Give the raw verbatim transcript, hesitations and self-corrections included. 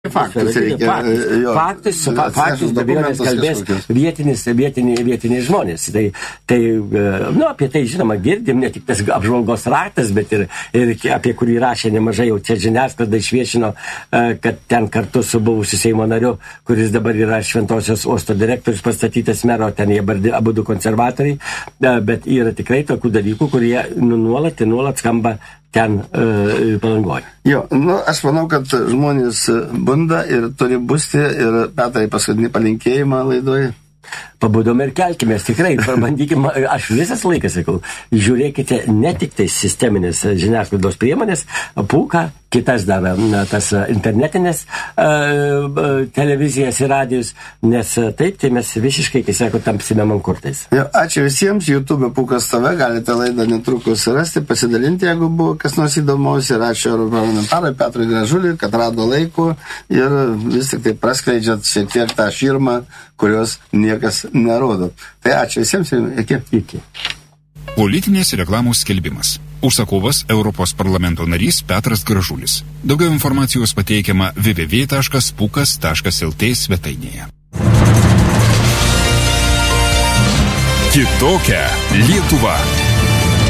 Faktus, reikia, faktus, jo, faktus, fa, faktus be abejonės kalbės vietinis, vietiniai, vietiniai žmonės. Tai, tai, nu, apie tai, žinoma, girdim, ne tik tas apžvalgos ratas, bet ir, ir apie kurį rašė nemažai jau čia žiniasklaida išviešino, kad ten kartu su buvusiu Seimo nariu, kuris dabar yra Šventosios uosto direktorius pastatytas mero, ten jie abu du konservatoriai, bet yra tikrai tokių dalykų, kurie nu, nuolat ir nuolat skamba ten uh, Palangoje. Jo, nu, aš manau, kad žmonės bunda ir turi busti ir Petrai paskutinį palinkėjimą laidoje. Pabudome ir kelkimės, tikrai, pabandykime, aš visas laikas sakau, žiūrėkite ne tik tai sisteminės žiniasklaidos priemonės, pūką, kitas dar tas internetinės uh, televizijas ir radijus, nes taip, tai mes visiškai, kai sako, tampsime mankurtais. Jo, ačiū visiems, YouTube Pūkas T V, galite laidą netrukus rasti, pasidalinti, jeigu buvo kas nors įdomaus, ir ačiū europarlamentarui Petrui Gražuliui, kad rado laiko ir vis tik tai praskleidžiat šiek tiek tą širmą, kurios niekas nerodo. Tai ačiū visiems ir iki. Iki. Politinės reklamos skelbimas. Užsakovas Europos parlamento narys Petras Gražulis. Daugiau informacijos pateikiama w w w taškas pukas taškas l t svetainėje. Kitokia Lietuva.